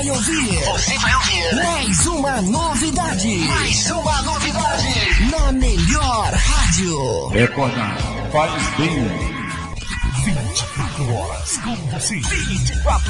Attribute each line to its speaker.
Speaker 1: vai ouvir mais uma novidade. Na melhor rádio.
Speaker 2: Recordar, faz bem.
Speaker 3: 24 horas com você. 24